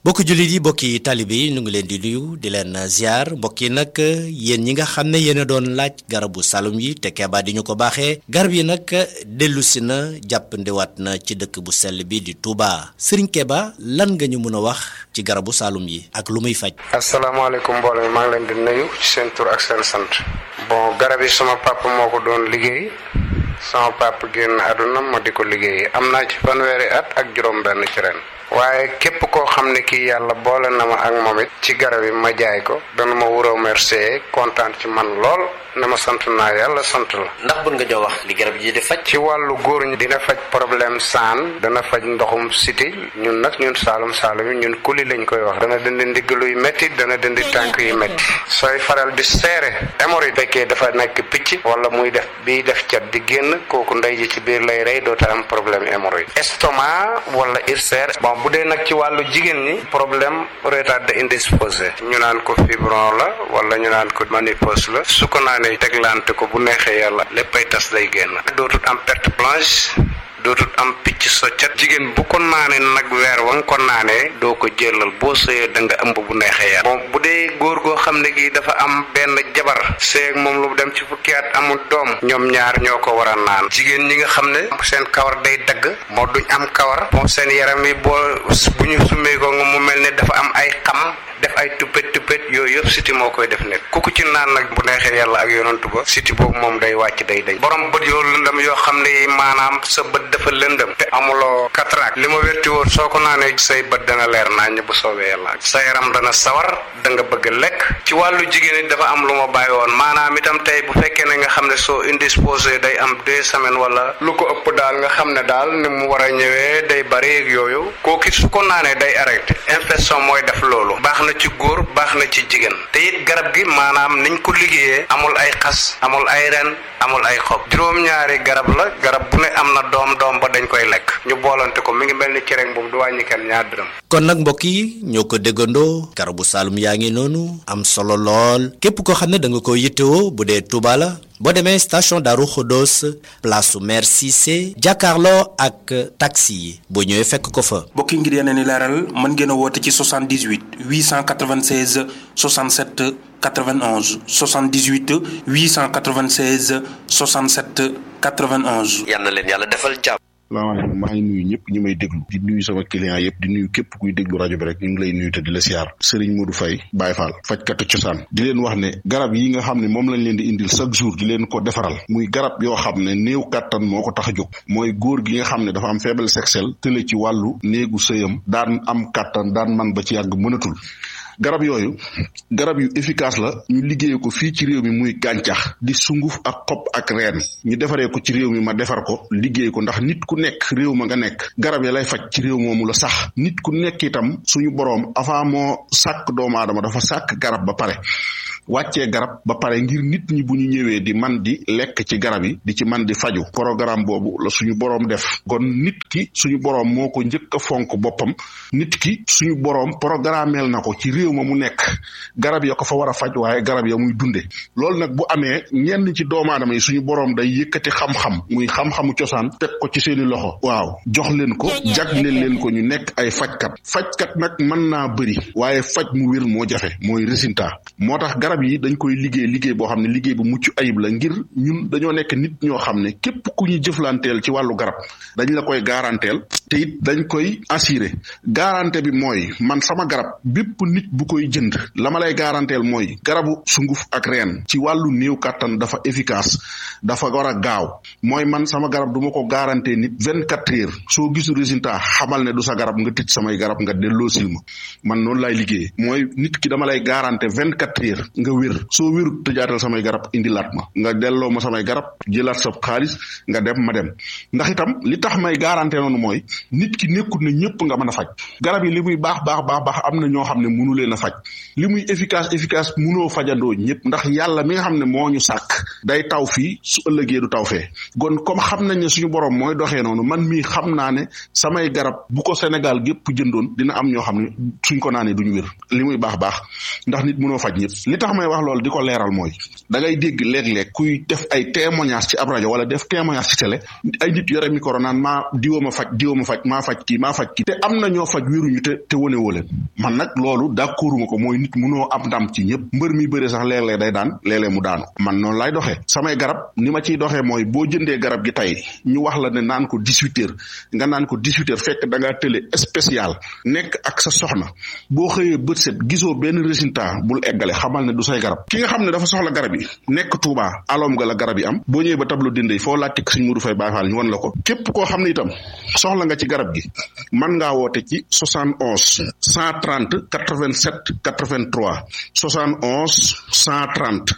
mbokki jullit yi mbokki taalibe yi ñu ngi leen di nuyu di leen ziar mbokk yi nag yéen ñi nga xam ne yéen a doon laaj garabu salum yi te Keba di ñu ko baaxee garab yi nag dellusi na jàppandiwaat na ci dëkk bu sell bi di Touba Serigne Keba lan nga ñu mën a wax ci garabu salum yi ak lu muy faj. asalaamaaleykum mbooloo mi maa ngi leen di nuyu ci seen tur ak seen sant. bon garab yi sama papa moo ko doon liggéey sama papa génn àdduna ma di ko liggéey am naa ci fanweeri at ak juróom-benn ci ren. waaye képp koo xam ne kii yàlla boole na ma ak moom it ci garab yi ma jaay ko dana ma wuroo remercier kontaan ci man lool ne ma sant naa yàlla sant la. ndax bën nga jox wax li garab yi di faj. ci wàllu góor ñi dina faj problème saan dana faj ndoxum siti ñun nag ñun saalum yi ñun kuli lañ koy wax. dana dindi ndigg luy métti dana dindi tànk yu métti. sooy faral di seere hémorroïde fekkee dafa nekk picc wala muy def biy def cat di génn kooku ndey ji ci biir lay rey doota am problème hémorroïde. estomac wala ulcère bu dee nag ci wàllu jigéen ñi problème retard indisposé ñu naan ko fibron la wala ñu naan ko ménopause la su ko naanee teglante ko bu neexee yàlla léppay tas day génn dootut am perte blanche dootut am picc soccat jigéen bu ko naanee nag weer wa nga ko naanee doo ko jëlal boo sëyee da nga ëmb bu neexee yàlla bon bu dee góor goo xam ne gi dafa am benn jabar seeg moom lu dem ci fukki at amul doom ñoom ñaar ñoo ko war a naan jigéen ñi nga xam ne seen kawar day dagg moo duñ am kawar bon seen yaram yi bu ñu summee ko nga mu mel ne dafa am ay xam def ay tuppet yooyu yëpp siti moo koy def nekk ku ci naan nag bu neexee yàlla ak yonantu ba siti boobu moom day wàcc day dañ borom bët yoo lëndëm yoo xam ne maanaam sa bët dafa lëndëm te amuloo cataracte li ma wérti woon soo ko naanee say bët dana leer naññ bu soobee yàlla sa yaram dana sawar da nga bëgg lekk ci wàllu jigéen it dafa am lu ma bàyyi woon maanaam itam tey bu fekkee ne nga xam ne soo indisposé day am 2 semaines wala lu ko ëpp daal nga xam ne daal ni mu war a ñëwee day bari ak yooyu kooku su ko naanee day arrêté infection mooy def loolu baax na ci góor baax na ci jigéen te it garab gi maanaam niñ ko liggéeyee amul ay xas amul ay ren amul ay xob juróom-ñaari garab la garab bu ne am na doom ba dañ koy lekk ñu boolante ko mi ngi mel ni cere boobu du wàññi kenn ñaar dërëm. kon nag mbokk yi ñoo ko déggandoo garabu Saloum yaa ngi noonu am solo lool képp koo xam ne da nga ko yittewoo bu dee Touba la boo demee station Darou Khodos place su maire Cissé jàkkaarloo ak taxi yi boo ñëwee fekk ko fa. mbokk yi ngir yeneen i leeral mën ngeen a woote ci 78 896 67 91 78 896 67 91. yal na leen yàlla defal jàmm. salaamaaleykum maa ngi nuyu ñëpp ñi may déglu di nuyu sama client yëpp di nuyu képp kuy déglu rajo bi rek ñu ngi lay nuyu te di la siyaar Serigne Modou Faye Baye Fall fajkatu cosaan di leen wax ne garab yi nga xam ne moom lañ leen di indil chaque jour di leen ko defaral muy garab yoo xam ne néew kàttan moo ko tax a jóg mooy góor gi nga xam ne dafa am faiblesse sexuelle tële ci wàllu néegu sëyam daan am kàttan daan man ba ci yàgg mënatul garab yooyu garab yu efficace la ñu liggéey ko fii ci réew mi muy gàncax di sunguf ak xob ak reen ñu defaree ko ci réew mi ma defar ko liggéey ko ndax nit ku nekk réew ma nga nekk garab ya lay faj ci réew moomu la sax nit ku nekk itam suñu boroom avant moo sàkk doomu aadama dafa sàkk garab ba pare wàccee garab ba pare ngir nit ñi bu ñu ñëwee di man di lekk ci garab yi di ci man di faju programme boobu la suñu boroom def kon nit ki suñu boroom moo ko njëkk a fonk boppam nit ki suñu boroom programmeel na ko ci réew ma mu nekk garab ya ko fa war a faj waaye garab ya muy dunde loolu nag bu amee ñenn ci doomu aadama yi suñu boroom day yëkkati xam-xam muy xam-xamu cosaan teg ko ci seeni loxo waaw jox leen ko jagleel leen ko ñu nekk ay fajkat nag mën naa bëri waaye faj mu wér moo jafe mooy résultat moo tax garab yi dañ koy liggéey boo xam ne liggéey bu mucc ayib la ngir ñun dañoo nekk nit ñoo xam ne képp ku ñu jëflanteel ci wàllu garab dañ la koy garanteel te it dañ koy assuré garantie bi mooy man sama garab bépp nit bu koy jënd la ma lay garanteel mooy garabu sunguf ak reen ci wàllu néew kàttan dafa efficace dafa war a gaaw mooy man sama garab du ma ko garanté nit 24 heures soo gisul résultat xamal ne du sa garab nga tëj samay garab nga delloo sil ma man noonu laay liggéey mooy nit ki dama lay garanté 24 heures nga wér soo wérut tëjaatal samay garab indilaat ma nga delloo ma samay garab jëlaat sa xaalis nga dem ma dem ndax itam li tax may garanté noonu mooy nit ki nekkut ne ñëpp nga mën a faj garab yi li muy baax am na ñoo xam ne mënu leen a faj li muy efficace mënoo fajandoo ñëpp ndax yàlla mi nga xam ne moo ñu sàkk day taw fii su ëllëgee du taw fee kon comme xam nañ ne suñu borom mooy doxee noonu man mii xam naa ne samay garab bu ko Sénégal gépp jëndoon dina am ñoo xam ne suñ ko naanee duñu wér li muy baax ndax nit mënoo faj ñëpp li tax tax may wax loolu di ko leeral mooy da ngay dégg léeg-léeg kuy def ay témoignage ci ab rajo wala def témoignage ci télé ay nit yore micro naan maa diwoma faj maa faj kii te am na ñoo faj wéruñu te wane woo leen man nag loolu d'accorduma ko mooy nit munoo am ndam ci ñëpp mbër mi bëre sax léeg-léeg day daan léeg-léeg mu daanu man noonu lay doxee samay garab ni ma ciy doxee mooy boo jëndee garab gi tey ñu wax la ne naan ko 18 heures nga naan ko 18 heures fekk da ngaa télé spécial nekk ak sa soxna boo xëyee bët set gisoo benn résultat bul eggale xamal ne du say garab ki nga xam ne dafa soxla garab yi nekk Touba alom ga la garab yi am boo ñëwee ba tableau dinde foo laajte Sëñ Modou Faye Baye Fall ñu won la ko képp koo xam ne itam soxla nga ci garab gi mën ngaa woote ci 71 130 87 83 71 130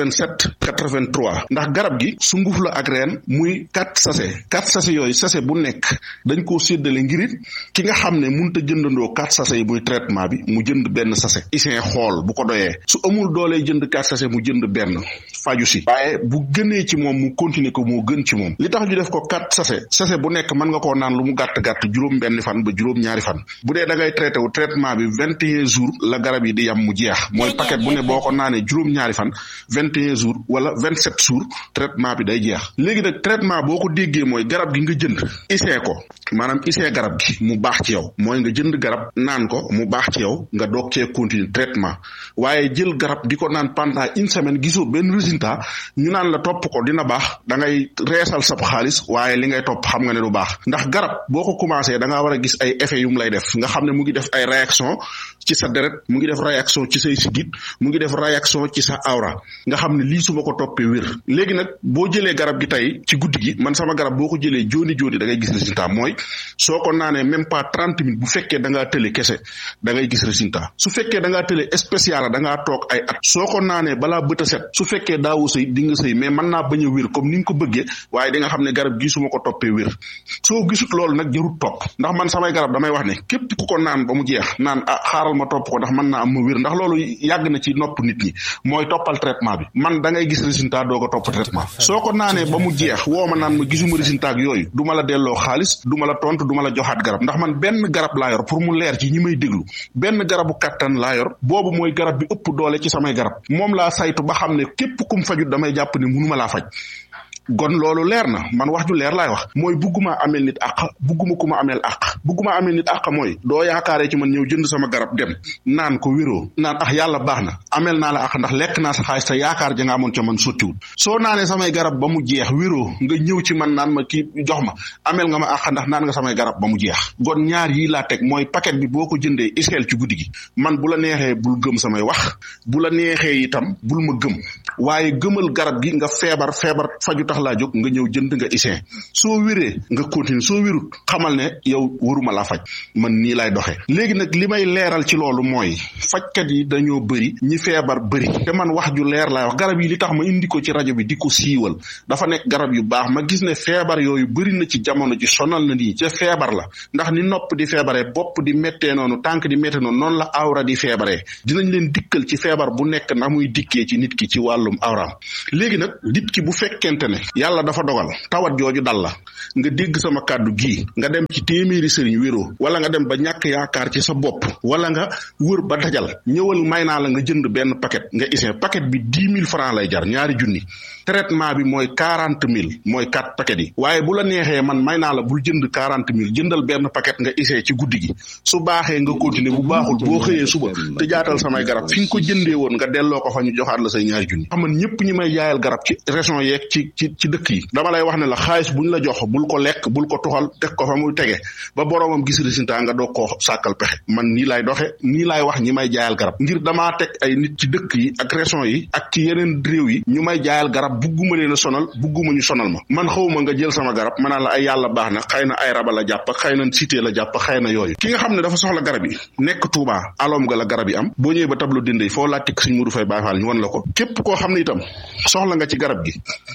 87 83 ndax garab gi sunguf la ak reen muy 4 sachet yooyu sachet bu nekk dañ koo séddale ngir it ki nga xam ne mënut a jëndandoo 4 sachet yi muy traitement bi mu jënd benn sachet isin xool bu ko doyee su amul doolee jënd 4 sachet mu jënd benn faju si waaye bu gënee ci moom mu continuer ko moo gën ci moom li tax ñu def ko 4 sachet bu nekk mën nga koo naan lu mu gàtt juróom benn fan ba juróom ñaari fan bu dee da ngay traité wu traitement bi 21 jours la garab yi di yam mu jeex mooy paquet bu ne boo ko naanee juróom ñaari fan 21 jours wala 27 jours traitement bi day jeex léegi nag traitement boo ko déggee mooy garab gi nga jënd isee ko maanaam isee garab gi mu baax ci yow mooy nga jënd garab naan ko mu baax ci yow nga doog cee continuer traitement waaye jël garab di ko naan pendant une semaine gisoo benn résultat ñu naan la topp ko dina baax da ngay reesal sab xaalis waaye li ngay topp xam nga ne du baax ndax garab boo ko commencé da ngaa war a gis ay effets yu mu lay def nga xam ne mu ngi def ay réaction ci sa deret mu ngi def réaction ci say sidit mu ngi def réaction ci sa awra nga xam ne lii su ma ko toppee wér léegi nag boo jëlee garab gi tey ci guddi gi man sama garab boo ko jëlee jooni da ngay gis résultat mooy soo ko naanee même pas 30 minutes bu fekkee da ngaa tële kese da ngay gis résultat su fekkee da ngaa tële spécial da ngaa toog ay at soo ko naanee balaa bët a set su fekkee daawoo sëy di nga sëy mais mën naa bañ a wér comme ni nga ko bëggee waaye di nga xam ne garab gi su ma ko toppee wér soo gisut loolu nag jarut topp ndax man samay garab damay wax ne képp ku ko naan ba mu jeex naan xaaral ma topp ko ndax mën naa am ma wér ndax loolu yàgg na ci nopp nit ñi mooy toppal traitement bi man da ngay gis résultat doo ko topp traitement soo ko naanee ba mu jeex woo ma naan ma gisuma résultat ak yooyu du ma la delloo xaalis du ma la tontu du ma la joxaat garab ndax man benn garab laa yor pour mu leer ci ñi may déglu benn garabu kattan laa yor boobu mooy garab bi ëpp doole ci samay garab moom laa saytu ba xam ne képp kum fajut damay jàpp ne mënuma laa faj gon loolu leer na man wax ju leer laay wax mooy bugguma amel nit àq bugguma ku ma amel àq bugguma amel nit àq mooy doo yaakaaree ci man ñëw jënd sama garab dem naan ko wéroo naan yàlla baax na amel naa la àq ndax lekk naa sa xaalis te yaakaar ja nga amoon ca man sottiwul soo naanee samay garab ba mu jeex wéroo nga ñëw ci man naan ma kii jox ma amel nga ma àq ndax naan nga samay garab ba mu jeex gon ñaar yii laa teg mooy paquet bi boo ko jëndee iseel ci guddi gi man bu la neexee bul gëm samay wax bu la neexee itam bul ma gëm waaye gëmal garab gi nga feebar faju tax laa jóg nga ñëw jënd nga isin soo wéree nga continuer soo wérut xamal ne yow waruma laa faj man nii lay doxee léegi nag li may leeral ci loolu mooy fajkat yi dañoo bëri ñi feebar bëri te man wax ju leer laay wax garab yi li tax ma indi ko ci rajo bi di ko siiwal dafa nekk garab yu baax ma gis ne feebar yooyu bëri na ci jamono ji sonal na nii te feebar la ndax ni nopp di feebaree bopp di méttee noonu tànk di méttee noonu la awra di feebaree dinañ leen dikkal ci feebar bu nekk na muy dikkee ci nit ki ci wàllum awraam léegi nag nit ki bu fekkente ne yàlla dafa dogal tawat jooju dal la nga dégg sama kàddu gii nga dem ci téeméeri sëriñ wéroo wala nga dem ba ñàkk yaakaar ci sa bopp wala nga wër ba dajal ñëwal may naa la nga jënd benn paquet nga isin paquet bi 10 000 francs lay jar ñaari junni traitement bi mooy 40 000 mooy 4 paquet yi waaye bu la neexee man may naa la bul jënd 40 000 jëndal benn paquet nga isin ci guddi gi su baaxee nga continuer bu baaxul boo xëyee suba te jaatal samay garab fi nga ko jëndee woon nga delloo ko fa ñu joxaat la say ñaari junni xam man ñëpp ñi may jaayal garab ci région yeeg ci dëkk yi dama lay wax ne la xaalis buñ la jox bul ko lekk bul ko tuxal teg ko fa muy tege ba boroomam gis résultat nga doog koo sàkkal pexe man nii lay doxe nii lay wax ñi may jaayal garab ngir damaa teg ay nit ci dëkk yi ak région yi ak ci yeneen réew yi ñu may jaayal garab bugguma leen a sonal bugguma ñu sonal ma man xawma nga jël sama garab manaa la ay yàlla baax na xëy na ay raba la jàpp xëy na cité la jàpp xëy na yooyu ki nga xam ne dafa soxla garab yi nekk Touba alom ga la garab yi am boo ñëwee ba tableau dinde foo laajte Sëñ Modou Faye Baye Fall ñu won la ko képp koo xam ne itam soxla nga ci garab gi man ngaa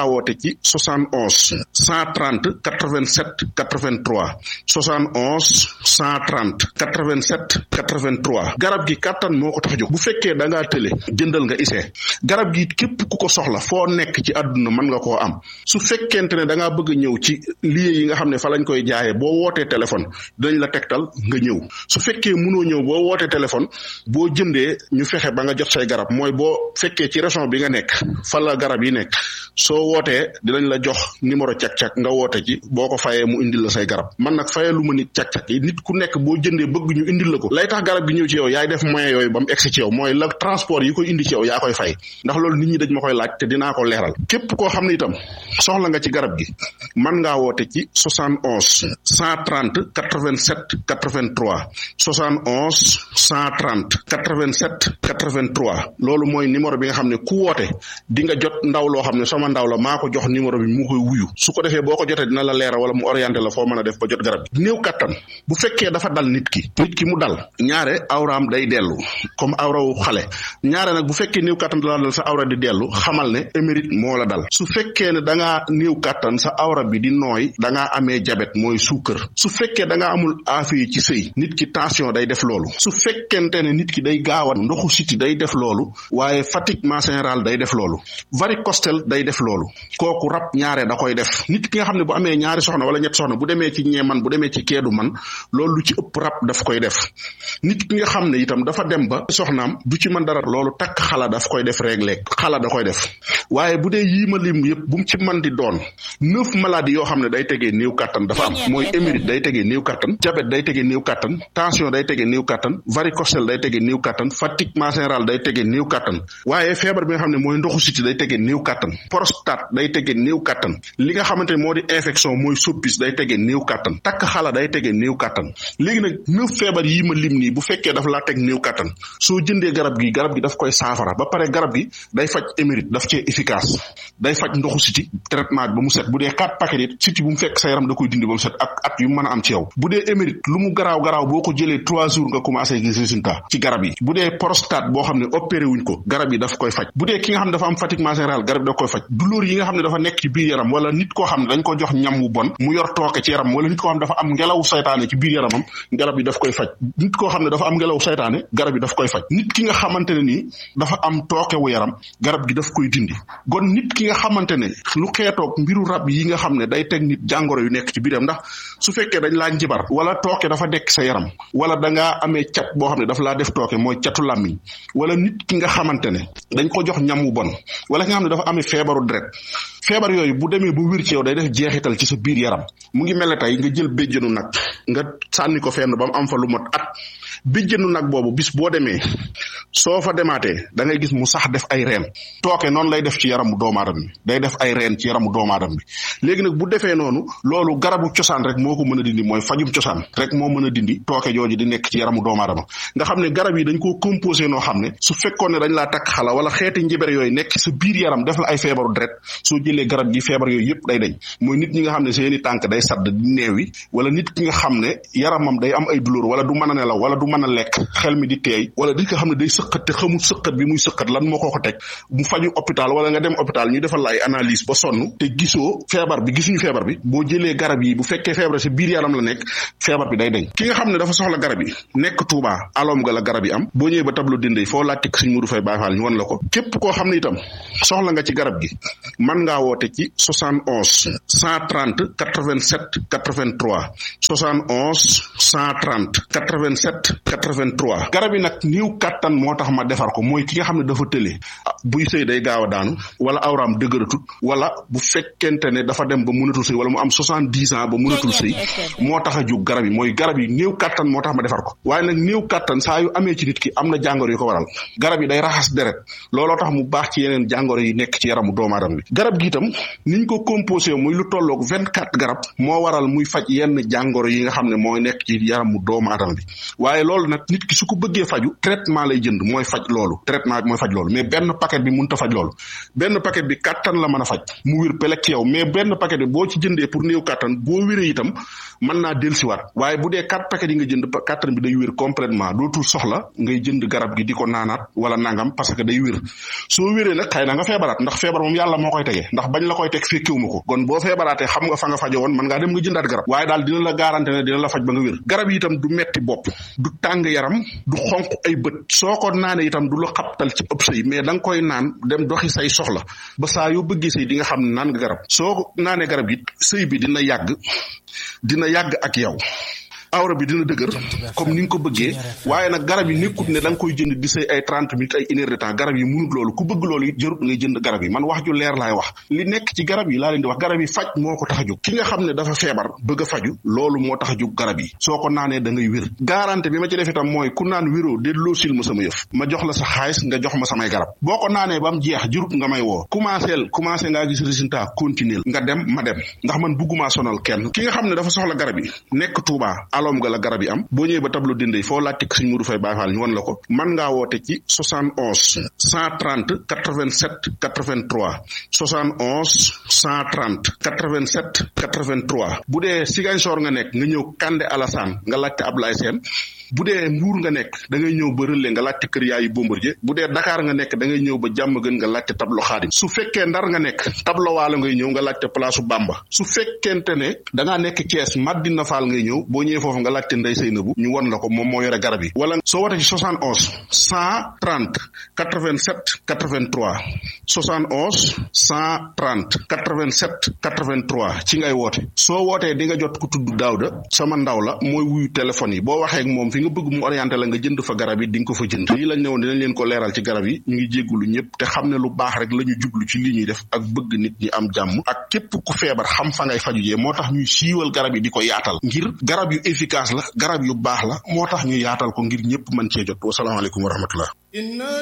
ngaa woote ci 71 130 87 83 71 130 87 83 garab gi kàttan moo ko tax a jóg bu fekkee da ngaa tële jëndal nga isee garab gi képp ku ko soxla foo nekk ci àdduna mën nga koo am su fekkente ne da ngaa bëgg a ñëw ci lieu yi nga xam ne fa lañ koy jaayee boo wootee téléphone dinañ la tegtal nga ñëw su fekkee mënoo ñëw boo wootee téléphone boo jëndee ñu fexe ba nga jot say garab mooy boo fekkee ci région bi nga nekk fa la garab yi nekk soo wootee dinañ la jox numéro cak-cak nga woote ci boo ko fayee mu indil la say garab man nag fayee lu ma nit cak-cak yi nit ku nekk boo jëndee bëgg ñu indil la ko lay tax garab gi ñëw ci yow yaay def moyen yooyu ba mu egsi ci yow mooy la transport yi koy indi ci yow yaa koy fay ndax loolu nit ñi dañ ma koy laaj te dinaa ko leeral képp koo xam ne itam soxla nga ci garab gi mën ngaa woote ci 71 130 87 83 71 130 87 83 loolu mooy numéro bi nga xam ne ku woote di nga jot ndaw loo xam ne sama ndaw la maa ko jox numéro bi mu koy wuyu su ko defee boo ko jotee dina la leeral wala mu orienté la foo mën a def ba jot garab gi néew kattan bu fekkee dafa dal nit ki mu dal ñaare awraam day dellu comme awrawu xale ñaare nag bu fekkee néew kattan da la dal sa awra di dellu xamal ne émérite moo la dal su fekkee ne da ngaa néew kattan sa awra bi di nooy da ngaa amee jabet mooy suukar su fekkee da ngaa amul affaire ci sëy nit ki tension day def loolu su fekkente ne nit ki day gaaw a ndoxu siti day def loolu waaye fatiguement général day def loolu varicocèle day def loolu kooku rab ñaare da koy def nit ki nga xam ne bu amee ñaari soxna wala ñett soxna bu demee ci ñee man bu demee ci keedu man loolu lu ci ëpp rab daf koy def nit ki nga xam ne itam dafa dem ba soxnaam du ci mën dara loolu takk xala daf koy def régler xala da koy def waaye bu dee yii ma lim yëpp bu mu ci mën di doon 9 maladies yoo xam ne day tegee néew kattan dafa am mooy émérite day tegee néew kattan diabète day tegee néew kattan tension day tegee néew kattan varicocèle day tegee néew kattan fatiguement général day tegee néew kattan waaye feebar bi nga xam ne mooy ndoxu siti day tegee néew kattan prostate day tegee néew kattan li nga xamante ne moo di infection mooy soppis day tegee néew kattan takk xala day tegee néew kattan léegi nag 9 feebar yi ma lim nii bu fekkee dafa laa teg néew kattan soo jëndee garab gi daf koy saafara ba pare garab gi day faj émérite daf cee efficace day faj ndoxu siti traitement bi ba mu set bu dee 4 paquet it siti bu mu fekk sa yaram da koy dindi ba mu set ak at yu mën a am ci yow bu dee émérite lu mu garaaw boo ko jëlee 3 jours nga commencé gis résultat ci garab yi bu dee prostate boo xam ne opéré wuñ ko garab yi daf koy faj bu dee ki nga xam ne dafa am fatiguement général garab yi daf koy faj douleur yi nga xam ne dafa nekk ci biir yaram wala nit koo xam ne dañ ko jox ñam wu bon mu yor tooke ci yaram wala nit koo xam ne dafa am ngelaw saytaane ci biir yaramam garab yi daf koy faj nit koo xam ne dafa am ngelaw saytaane garab yi daf koy faj nit ki nga xamante ne nii dafa am tooke wu yaram garab gi daf koy dindi gon nit ki nga xamante ne lu xeetoog mbiru rab yi nga xam ne day teg nit jàngoro yu nekk ci biiram ndax su fekkee dañ laa njibar wala tooke dafa nekk sa yaram wala da ngaa amee cat boo xam ne dafa laa def tooke mooy catu làmmiñ wala nit ki nga xamante ne dañ ko jox ñam wu bon wala ki nga xam ne dafa amee feebaru deret feebar yooyu bu demee ba wér ci yow day def jeexital ci sa biir yaram mu ngi mel ne tey nga jël béjjënu nag nga sànni ko fenn ba mu am fa lu mot at béjjënu nag boobu bis boo demee soo fa demaatee da ngay gis mu sax def ay reen tooke noonu lay def ci yaramu doomu aadama bi day def ay reen ci yaramu doomu aadama bi léegi nag bu defee noonu loolu garabu cosaan rek moo ko mën a dindi mooy fajum cosaan rek moo mën a dindi tooke jooju di nekk ci yaramu doomu aadama nga xam ne garab yi dañ koo composé noo xam ne su fekkoon ne dañ laa takk xala wala xeeti njiber yooyu nekk sa biir yaram def la ay feebaru deret soo jëlee garab gi feebar yooyu yëpp day dañ mooy nit ñi nga xam ne seeni tànk day sadd di neewi wala nit ki nga xam ne yaramam day am ay douleur wala du mën a nelaw wala du mën a lekk xel mi di teey wala nit nga xam ne day sëqat te xamul sëqat bi muy sëqat lan moo ko teg mu faju hôpital wala nga dem hôpital ñu defal la ay analyse ba sonn te gisuñu feebar bi boo jëlee garab yi bu fekkee feebar sa biir yaram la nekk feebar bi day dañ ki nga xam ne dafa soxla garab yi nekk Touba alom ga la garab yi am boo ñëwee ba tableau dinde foo laajte Sëñ Modou Faye Baye Fall ñu won la ko képp koo xam ne itam soxla nga ci garab gi mën ngaa woote ci 71 130 87 83 71 130 87 83 garab yi nag niw kattan moo tax ma defar ko mooy ki nga xam ne dafa tële buy sëy day gaaw a daanu wala awraam dëgëratut wala bu fekkente ne dafa dem ba mënatul sëy wala mu am 70 ans ba mënatul sëy moo tax a jóg garab yi mooy garab yi néew kattan moo tax ma defar ko waaye nag néew kattan saa yu amee ci nit ki am na jàngoro yu ko waral garab yi day raxas deret looloo tax mu baax ci yeneen jàngoro yi nekk ci yaramu doomu aadama bi garab gi itam niñ ko composé muy lu tolloog 24 garab moo waral muy faj yenn jàngoro yi nga xam ne mooy nekk ci yaramu doomu aadama bi waaye loolu nag nit ki su ko bëggee faju traitement lay jënd mooy faj loolu traitement bi mooy faj loolu mais benn paquet bi mënut a faj loolu benn paquet bi kattan la mën a faj mu wér pelek ci yow mais benn paquet bi boo ci jëndee pour néew kattan boo wéree itam mën naa dellusiwaat waaye bu dee 4 paquets yi nga jënd kattan bi day wér complètement dootul soxla ngay jënd garab gi di ko naanaat wala nangam parce que day wér soo wéree nag xëy na nga feebaraat ndax feebar moom yàlla moo koy tege ndax bañ la koy teg fekkiwuma ko kon boo feebaraatee xam nga fa nga fajo woon mën ngaa dem nga jëndaat garab waaye daal dina la garanté ne dina la faj ba nga wér garab yi itam du metti bopp du tàng yaram du xonq ay bët soo ko naanee itam du la xabtal ci ëpp sëy mais da nga koy naan dem doxi say soxla ba saa yoo bëggee sëy di nga xam ne naan nga garab soo naanee garab yi sëy bi dina yàgg ak yow awra bi dina dëgër comme ni nga ko bëggee waaye nag garab yi nekkut ne da nga koy jënd di say ay 30 minutes ay 1 heure de temps garab yi munut loolu ku bëgg loolu it jërut ngay jënd garab yi man wax ju leer laay wax li nekk ci garab yi laa leen di wax garab yi faj moo ko tax a jóg ki nga xam ne dafa feebar bëgg a faju loolu moo tax a jóg garab yi soo ko naanee da ngay wér garantie bi ma ci def itam mooy ku naan wéroo delloo sil ma sama yëf ma jox la sa xaalis nga jox ma samay garab boo ko naanee ba mu jeex jërut nga may woo commencé ngaa gis résultat continuer nga dem ma dem ndax man bëgguma sonal kenn ki nga xam ne dafa soxla garab yi nekk Touba alom ga la garab yi am boo ñëwee ba tableau dinde foo laajte Sëñ Modou Faye Baye Fall ñu won la ko man ngaa woote ci 71 130 87 83 71 130 87 83 bu dee Ziguinchor nga nekk nga ñëw Kandé Alassane nga laajte Ablaye Sène bu dee Mbuur nga nekk da ngay ñëw ba Relais nga laajte kër yaayu Bombardier bu dee Dakar nga nekk da ngay ñëw ba Diamaguène nga laajte tableau Xaadim su fekkee Ndar nga nekk tableau Waalo ngay ñëw nga laajte place Bamba su fekkente ne da ngaa nekk Thiès Madina Fall ngay ñëw boo ñëwee foofu nga laajte Ndey Seynabu ñu won la ko moom moo yore garab yi wala soo wootee ci 71 130 87 83 71 130 87 83 ci ngay woote soo wootee di nga jot ku tudd Daawda sama ndaw la mooy wuyu téléphone yi boo waxee ak moom fi nga bëgg mu orienté la nga jënd fa garab yi di nga ko fa jënd lii lañ ne woon dinañ leen ko leeral ci garab yi ñu ngi jéggulu ñëpp te xam ne lu baax rek la ñu jublu ci li ñuy def ak bëgg nit ñi am jàmm ak képp ku feebar xam fa ngay faju jee moo tax ñuy siiwal garab yi di ko yaatal ngir garab yu efficace la garab yu baax la moo tax ñu yaatal ko ngir ñëpp mën cee jot wasalaamaaleykum wa rahmatullah